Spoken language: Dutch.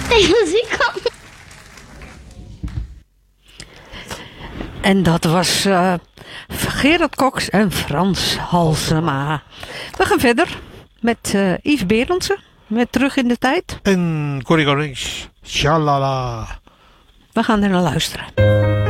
En dat was Gerard Cox en Frans Halsema. We gaan verder met Yves Berendsen. Met Terug in de Tijd. En Corrie Konings. Shalala. We gaan er naar luisteren.